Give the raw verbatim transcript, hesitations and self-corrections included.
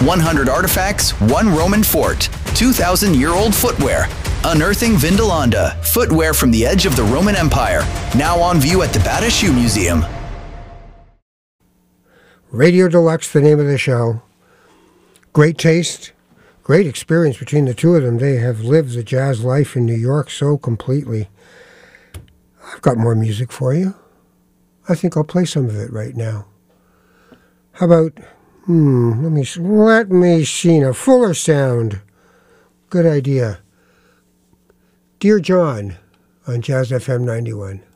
one hundred artifacts, one Roman fort, two thousand year old footwear. Unearthing Vindolanda, footwear from the edge of the Roman Empire. Now on view at the Bata Shoe Museum. Radio Deluxe, the name of the show. Great taste, great experience between the two of them. They have lived the jazz life in New York so completely. I've got more music for you. I think I'll play some of it right now. How about, hmm, let me, let me see now, Fuller Sound. Good idea. Dear John on Jazz F M ninety-one.